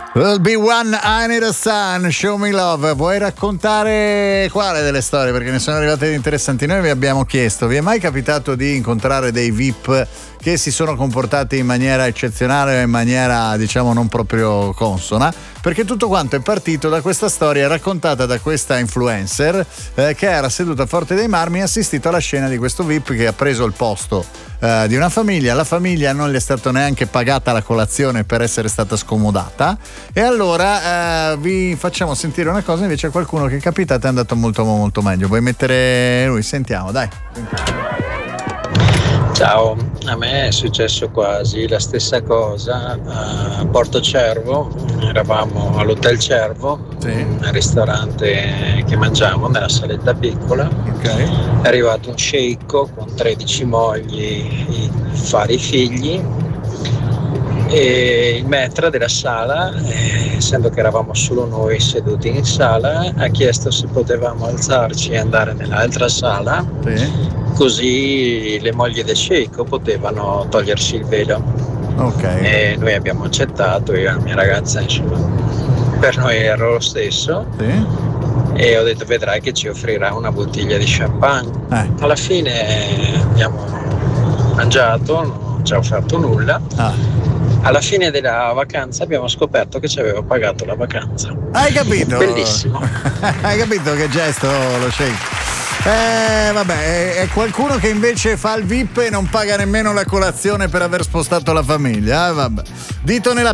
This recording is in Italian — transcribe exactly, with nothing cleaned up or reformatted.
Will be one, I need a sun, show me love. Vuoi raccontare quale delle storie? Perché ne sono arrivate interessanti. Noi vi abbiamo chiesto, vi è mai capitato di incontrare dei V I P che si sono comportati in maniera eccezionale o in maniera, diciamo, non proprio consona? Perché tutto quanto è partito da questa storia raccontata da questa influencer eh, che era seduta a Forte dei Marmi e ha assistito alla scena di questo V I P che ha preso il posto eh, di una famiglia. La famiglia non gli è stata neanche pagata la colazione per essere stata scomodata, e allora eh, vi facciamo sentire una cosa invece a qualcuno che è capitato e è andato molto molto meglio. Vuoi mettere lui? Sentiamo, dai. Ciao, a me è successo quasi la stessa cosa a Porto Cervo. Eravamo all'Hotel Cervo, sì, un ristorante che mangiamo nella saletta piccola. Okay. È arrivato un sceicco con tredici mogli, vari figli, e il maître della sala, eh, essendo che eravamo solo noi seduti in sala, ha chiesto se potevamo alzarci e andare nell'altra sala, sì, così le mogli del sceicco potevano togliersi il velo. Okay. E noi abbiamo accettato, io e la mia ragazza, insomma, per noi era lo stesso. Sì. E ho detto: vedrai che ci offrirà una bottiglia di champagne. Eh. Alla fine abbiamo mangiato, non ci ha offerto nulla. Ah. Alla fine della vacanza abbiamo scoperto che ci aveva pagato la vacanza. Hai capito? Bellissimo. Hai capito che gesto lo shake? Eh vabbè, è qualcuno che invece fa il V I P e non paga nemmeno la colazione per aver spostato la famiglia. Eh, vabbè. Dito nella